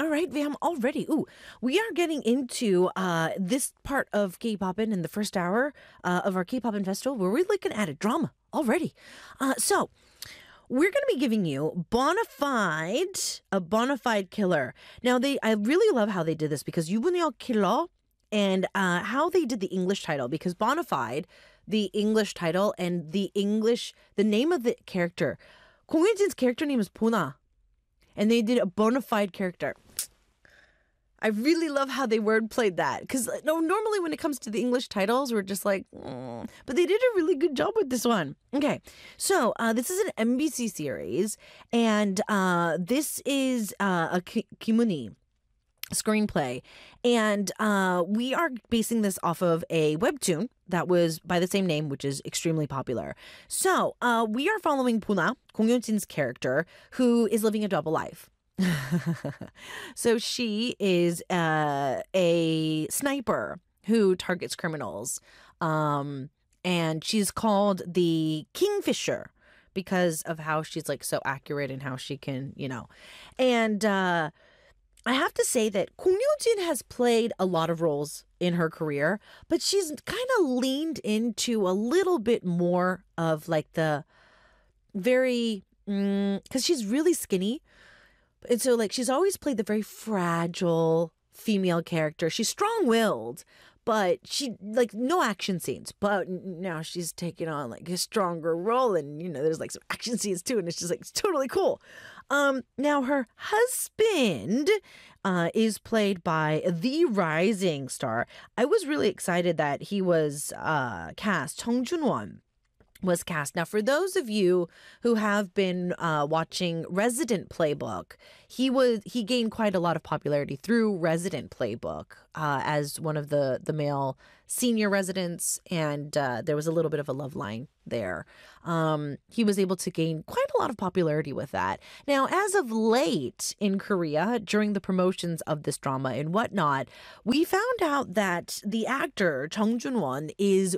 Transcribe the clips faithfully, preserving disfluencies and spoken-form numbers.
All right, Vam, already. Ooh, we are getting into uh, this part of K-Poppin' in the first hour uh, of our K-Poppin' Festival where we're looking at a drama already. Uh, so, we're going to be giving you Bonafide, a Bonafide Killer. Now, they I really love how they did this because 유부녀 Killer and uh, how they did the English title because Bonafide, the English title and the English, the name of the character, 공유진's character name is Bona. And they did a bona fide character. I really love how they wordplayed that. Because no, normally when it comes to the English titles, we're just like, mm. But they did a really good job with this one. Okay, so uh, this is an M B C series. And uh, this is uh, a Ki- Kimuni screenplay. And uh, we are basing this off of a webtoon that was by the same name, which is extremely popular. So uh, we are following Puna, Kong Yeon-jin's character, who is living a double life. So she is uh, a sniper who targets criminals. Um, and she's called the Kingfisher because of how she's like so accurate and how she can, you know. And uh I have to say that Kong Yeon-jin has played a lot of roles in her career, but she's kind of leaned into a little bit more of like the very, because mm, she's really skinny. And so like she's always played the very fragile female character. She's strong-willed, but she like no action scenes. But now she's taking on like a stronger role, and you know there's like some action scenes too, and it's just like it's totally cool. Um, now her husband uh, is played by the rising star. I was really excited that he was uh, cast. Chung Jun-won was cast. Now, for those of you who have been uh, watching Resident Playbook, he was he gained quite a lot of popularity through Resident Playbook uh, as one of the the male senior residents, and uh, there was a little bit of a love line there. Um, he was able to gain quite a lot of popularity with that. Now, as of late in Korea, during the promotions of this drama and whatnot, we found out that the actor Chung Jun-won is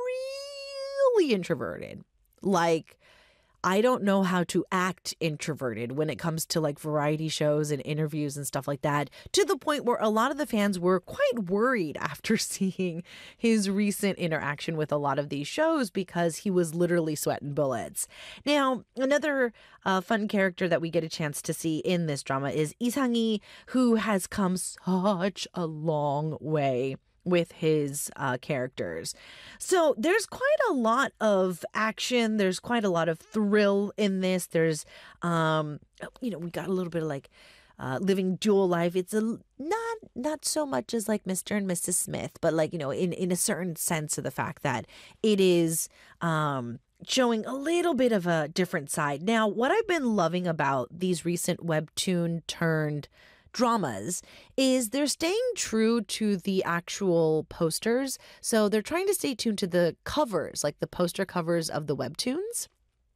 really introverted. Like, I don't know how to act introverted when it comes to like variety shows and interviews and stuff like that, to the point where a lot of the fans were quite worried after seeing his recent interaction with a lot of these shows because he was literally sweating bullets. Now, another uh, fun character that we get a chance to see in this drama is Lee Sang-hee, who has come such a long way with his uh, characters. So there's quite a lot of action. There's quite a lot of thrill in this. There's, um, you know, we got a little bit of like uh, living dual life. It's a not not so much as like Mister and Missus Smith, but like, you know, in, in a certain sense of the fact that it is um, showing a little bit of a different side. Now, what I've been loving about these recent webtoon turned dramas is they're staying true to the actual posters. So they're trying to stay tuned to the covers, like the poster covers of the webtoons.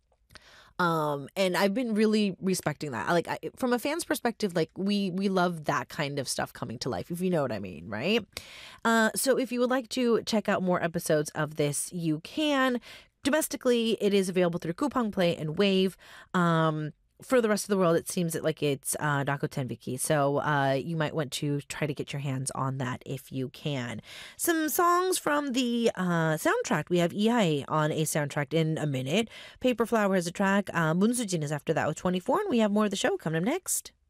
Um, and I've been really respecting that. Like I, from a fan's perspective, like we we love that kind of stuff coming to life, if you know what I mean, right? Uh, so if you would like to check out more episodes of this, you can. Domestically, it is available through Coupang Play and Wave. Um, For the rest of the world, it seems that like it's uh, Rakuten Viki. So uh, you might want to try to get your hands on that if you can. Some songs from the uh, soundtrack. We have Ihae on a soundtrack in a minute. Paper Flower has a track. Uh, Moon Soo-jin is after that with twenty-four. And we have more of the show coming up next.